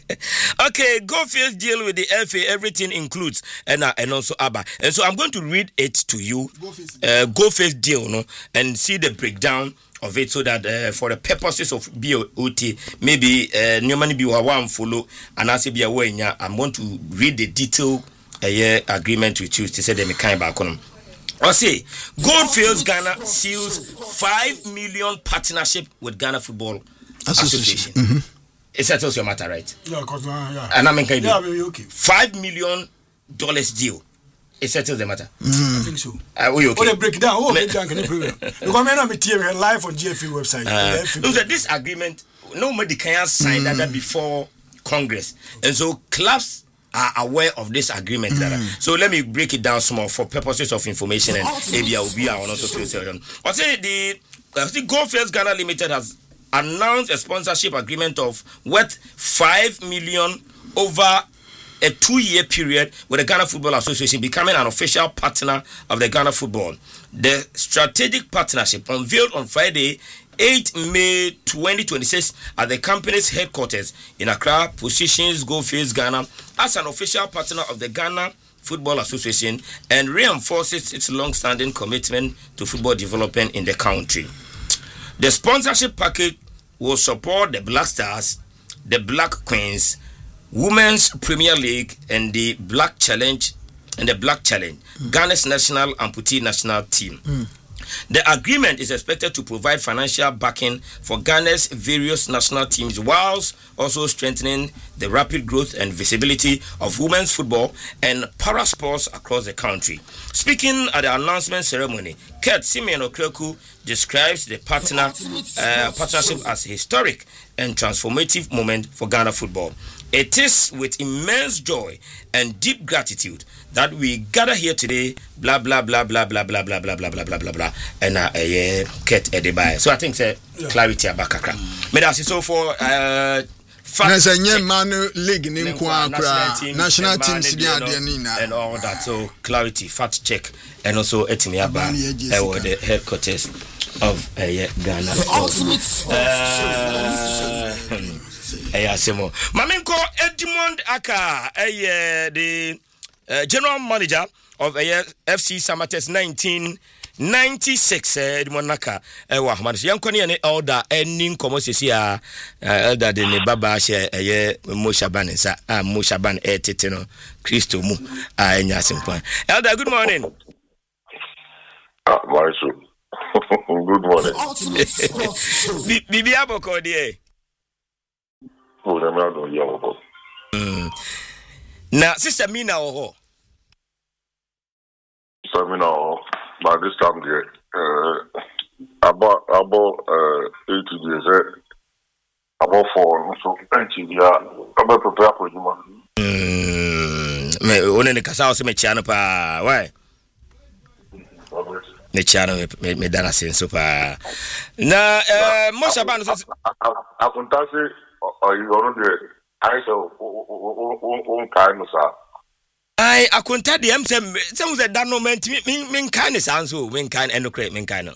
Okay, Goldfields deal with the F A. Everything includes and and also Abba. And so I'm going to read it to you. Uh, Goldfields deal, no. And see the breakdown of it so that uh, for the purposes of B O T, maybe normally be one follow and I say be aware. I'm going to read the detailed uh, yeah, agreement with you to say them kind back on. I say Goldfields Ghana seals five million partnership with Ghana Football Association. Association. Mm-hmm. It settles your matter, right? Yeah, because uh, yeah. And I'm kind yeah, okay. Five million dollars deal. It settles the matter. Mm. I think so. Are we okay? Oh, they break down. Oh, break down. Can you prove it? Because I'm not here live on G F A website. Uh, look at this agreement. Nobody can sign mm. that before Congress, and so clubs are aware of this agreement. Mm. So let me break it down small for purposes of information and maybe I will be on also to I say the I think Goldfields Ghana Limited has announced a sponsorship agreement of worth five million over a two-year period with the Ghana Football Association, becoming an official partner of the Ghana Football. The strategic partnership unveiled on Friday, eighth May twenty twenty-six, at the company's headquarters in Accra, positions Goldfields Ghana as an official partner of the Ghana Football Association and reinforces its long-standing commitment to football development in the country. The sponsorship package will support the Black Stars, the Black Queens, Women's Premier League, and the Black Challenge, and the Black Challenge, mm. Ghana's national amputee national team. Mm. The agreement is expected to provide financial backing for Ghana's various national teams, whilst also strengthening the rapid growth and visibility of women's football and para sports across the country. Speaking at the announcement ceremony, Kurt Simeon Okreku describes the partner uh, partnership as a historic and transformative moment for Ghana football. It is with immense joy and deep gratitude that we gather here today, blah, blah, blah, blah, blah, blah, blah, blah, blah, blah, blah, blah, blah, and uh, yeah, Kurt Edibai. So I think say clarity about Kakra. But that's so for uh There's a young man league in national teams and all that. So clarity, fact check, and also Etimiaba, uh, the headquarters of uh, Ghana. Uh, Yeah, Simo. Mamenko Edmond Aka, uh, the uh, general manager of uh, F C Samates nineteen ninety-six. Edmond Aka, uh, Wahman. Yankoni and Elder ending Commosia, Elder de Baba, share a Moshaban, sa ah Moshaban, eh, Titino, Christo Mu, ah, Yasimpan. Elder, good morning. Ah, Marisu. Good morning. Bibi Aboko, dear. Oh, the man don't yell about. Mm. Now, Sister Mina, oh, Sister Mina, by this time, there, uh, about about uh eighty years, uh, about four, so eighty years, about prepare for you, man. Hmm. Me, one ne kasa ose me chiano pa, why? Ne chiano me me dana senso pa. Na, eh, Mosha ban so. I can tell you. Or you don't do it. I so own kindness. I I couldn't tell them some some that that no mean mean kindness answer mean kind and no create mean kind.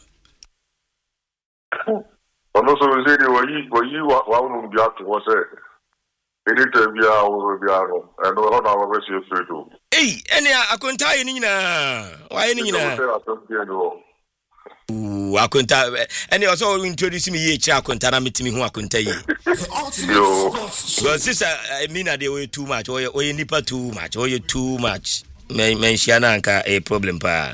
Oh no, so we say were you were you one be out was it anytime you are over the arrow and no how now we see free to. Hey, any I couldn't tell you na why any na. akonta any also introduce me ye cha akonta na metimi hu akonta ye yo because sister I mean that they too much or or nipa too much or you too much men mention anka a problem pa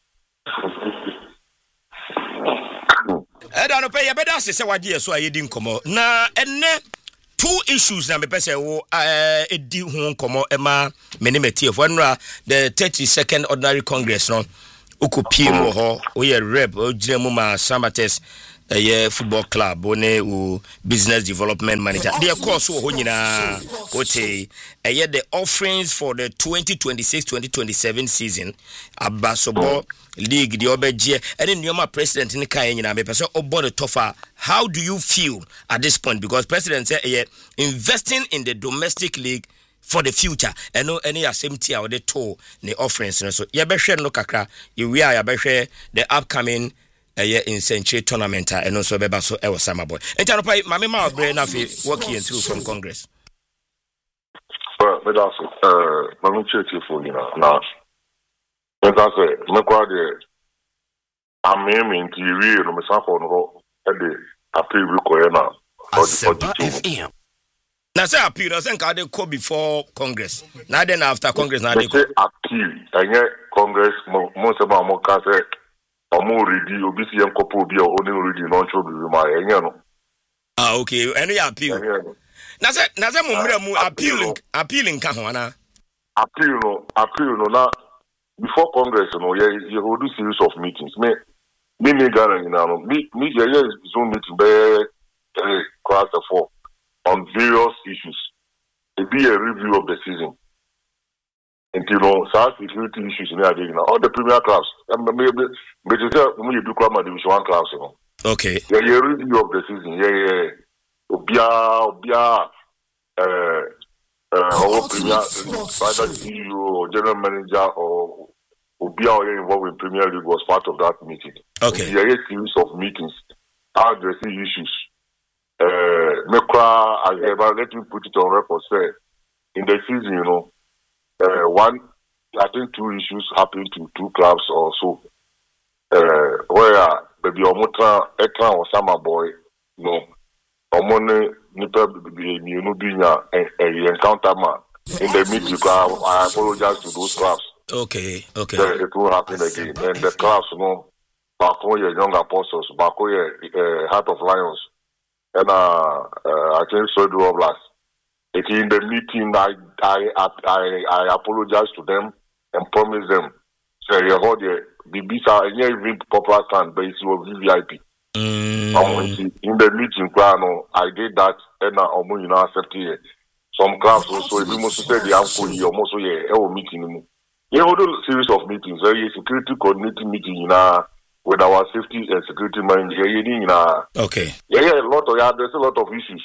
I don't pay better say wagye so ayedi nkomo na enne two issues na me pese wo eh edi hu nkomo ema me ne metie for nra the thirty-second ordinary congress no ukopie mo ho wo ye rep o gire mu ma Samates eh football club one o business development manager the course wo ho nyina wote eh the offerings for the twenty twenty-six twenty twenty-seven season abasobo league the obeje any nyoma president ni kan nyina me pese obo the tougher. How do you feel at this point, because president said eh investing in the domestic league for the future and no any assembly or the tour the offerings so ya be hwe no kakra you we are ya be hwe the upcoming uh, year in century tournament and also be ba so e was summer boy enta pa mama ma obre na fe working through from congress well but also uh mama check for you now now but also me kwa de ameme interior no me sa for no e de appeal require na for the na say appeal na say nka dey go before congress na then after congress na dey go appeal anye congress mo mo se ma mo ka say omo ready obi si en kopo obi o ni ready no cho bi ma anye no ah okay any appeal na say na say mo mra mu appeal appeal nka ho na appeal no appeal no na before congress no ye ye hold series of meetings me me me Ghana you know me me ye zoom meeting be eh class four on various issues. It be a review of the season. And you know, some security issues in there, all the premier clubs. Maybe, but you say when you do come at Division One clubs, you know. Okay. Yeah, yeah, review of the season. Yeah, yeah. Obia, Obia, uh, uh, our premier, either C E O or general manager or Obia or involved in Premier League was part of that meeting. Okay. Yeah, a series of meetings addressing issues. Uh, Mekra, as ever, let me put it on record, say, in the season, you know, uh, one, I think two issues happened to two clubs or so, uh, where maybe Omotra, Ekran or Summer Boy, you know, Omone, Nipa, you know, being a encounter man in the meeting, I apologize to those clubs. Okay, okay. Uh, it will happen again. And the clubs, you know, Bakoye, Young Apostles, Bakoye, uh, Heart of Lions, and uh, uh, I think so do last. It in the meeting, I I I I apologize to them and promise them. Say you hold the B B S, any even popular stand, but it's your V V I P. Mm. Um, in the meeting, I did that, and I almost you know accepted it. Some clubs also, if you must say the uncle, you almost yeah, every meeting. You hold a series of meetings. There is security coordinating meeting, you know. With our safety and security mind, yeah, you know. Okay. Yeah, yeah, a lot of yeah, there's a lot of issues.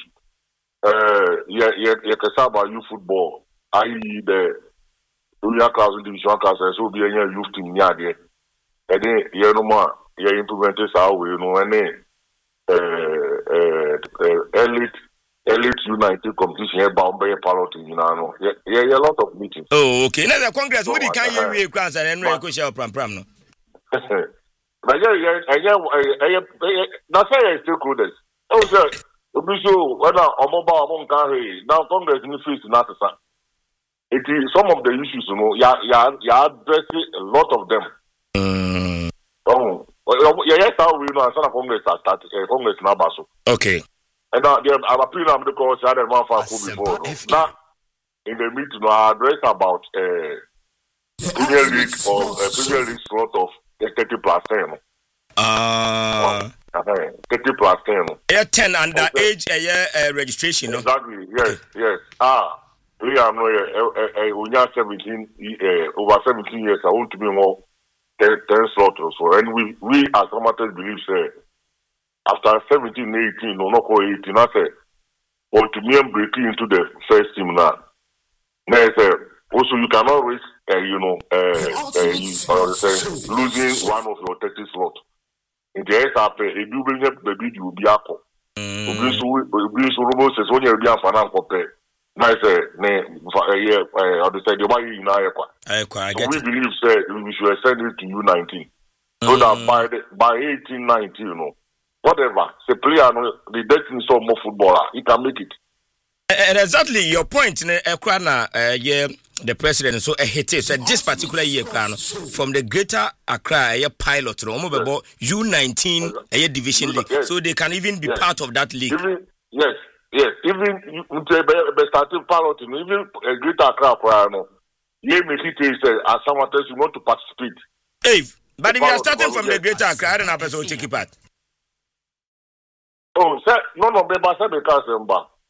Uh, yeah, yeah, yeah, can say about youth football. I the junior class, division class, so be a youth team near there. And then yeah, no more. Yeah, implemented our way, you know, and then uh, uh, uh, elite, elite United competition here bound by a pilot, you know. Yeah, yeah, yeah, a lot of meetings. Oh, okay. Now the Congress, what can you read class and then go share pram pram no? But yeah, yeah, yeah, yeah, that's why I still could. Oh, sir, so when I'm mobile among carry now, Congress in the face not the it is some of the issues, you know, yeah, yeah, yeah, addressing a lot of them. Mm. Oh, yeah, yes, how we know, some Congress are started, Congress now, Basso. Okay. And now, I'm appealing on the course, I had a man for before. Now, in the meeting, I address about uh, Premier League or uh, Premier League slot of thirty plus ten. Uh, thirty plus ten. Yeah, ten under age a year uh, registration. No? Exactly, yes, okay. Yes. Ah, we are no, we are seventeen, uh, over seventeen years, I want to be more ten, ten slots or so. And we, we as amateurs believe, say, after seventeen, eighteen, no, not eighteen, I say, or to me, breaking into the first team now. Now, say, also, you cannot risk, uh, you know, uh, uh, you, uh, say, losing one of your thirty slots. In the S R P, if you bring up the bid, you will be up. You bring so robust as when you be a fan of pay. Now, say, yeah, I understand you buy in Iowa. So we believe, say, we should send it to U nineteen. So that by the, by eighteen, nineteen, you know, whatever, the player, the destiny is more footballer, he can make it. And exactly your point, Ekrana, uh, yeah, the president, so a hit so this particular year, from the Greater Accra, a pilot, about U nineteen, a division league, yes. So they can even be yes. part of that league. Even, yes, yes, even the starting pilot, even a Greater Accra, you make it as someone else you want to participate. Hey, but if you are starting from the Greater Accra, I don't have to take it part. Oh, sir, no, no, but I said the cast number.